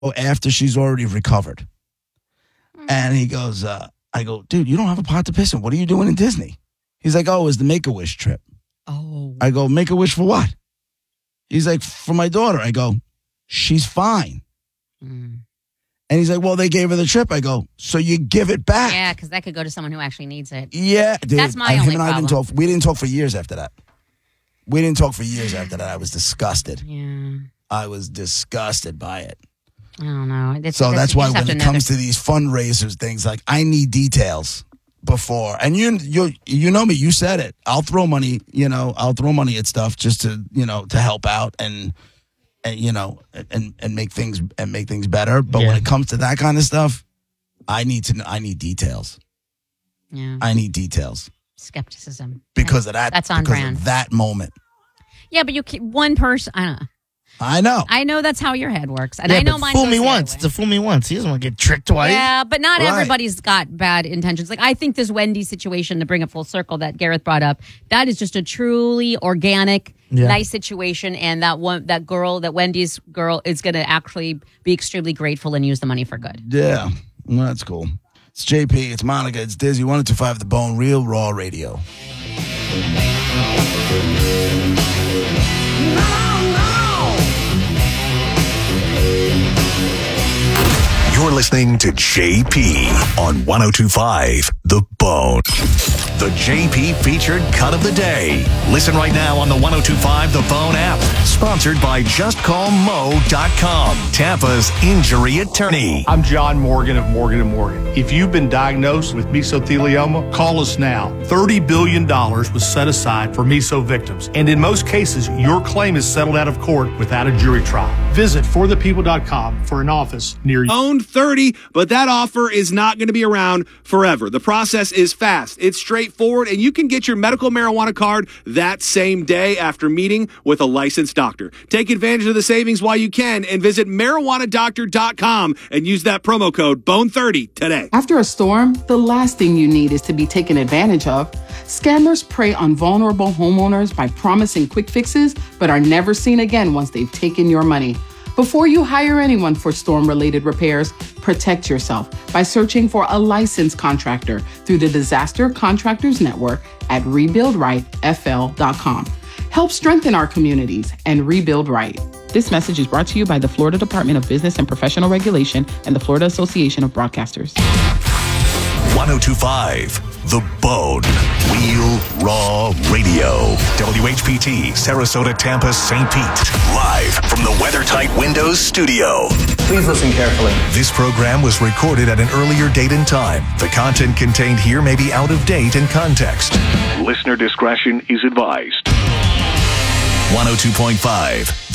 after she's already recovered. And he goes, I go, dude, you don't have a pot to piss in. What are you doing in Disney? He's like, oh, it was the Make-A-Wish trip. Oh. I go, Make-A-Wish for what? He's like, for my daughter. I go, she's fine. And he's like, well, they gave her the trip. I go, so you give it back. Yeah, because that could go to someone who actually needs it. Yeah, dude. That's my only problem. We didn't talk for years after that. I was disgusted. Yeah. I was disgusted by it. I don't know. That's why when it comes to these fundraisers things, like I need details before. And you know me. You said it. I'll throw money. I'll throw money at stuff just to to help out and make things better. But when it comes to that kind of stuff, I need details. Yeah. I need details. Skepticism Because of that. That's on brand. Of that moment. Yeah, but you keep one person. I don't know. I know that's how your head works. And I know mine fool me once. To fool me once. He doesn't want to get tricked twice. Yeah, but not everybody's got bad intentions. Like, I think this Wendy situation, to bring it full circle that Gareth brought up, that is just a truly organic, nice situation. And that Wendy's girl is going to actually be extremely grateful and use the money for good. Yeah, well, that's cool. It's JP, it's Monica, it's Dizzy, 102.5 The Bone, Real Raw Radio. You're listening to JP on 102.5 The Bone. The JP featured cut of the day. Listen right now on the 102.5 The Bone app. Sponsored by JustCallMo.com, Tampa's injury attorney. I'm John Morgan of Morgan & Morgan. If you've been diagnosed with mesothelioma, call us now. $30 billion was set aside for meso victims. And in most cases, your claim is settled out of court without a jury trial. Visit forthepeople.com for an office near you. Owned 30, but that offer is not going to be around forever. The process is fast. It's straightforward, and you can get your medical marijuana card that same day after meeting with a licensed doctor. Take advantage of the savings while you can and visit marijuanadoctor.com and use that promo code BONE30 today. After a storm, the last thing you need is to be taken advantage of. Scammers prey on vulnerable homeowners by promising quick fixes, but are never seen again once they've taken your money. Before you hire anyone for storm-related repairs, protect yourself by searching for a licensed contractor through the Disaster Contractors Network at rebuildrightfl.com. Help strengthen our communities and rebuild right. This message is brought to you by the Florida Department of Business and Professional Regulation and the Florida Association of Broadcasters. 102.5 The Bone, Real Raw Radio. WHPT, Sarasota, Tampa, St. Pete. Live from the WeatherTight Windows studio. Please listen carefully. This program was recorded at an earlier date and time. The content contained here may be out of date in context. Listener discretion is advised. 102.5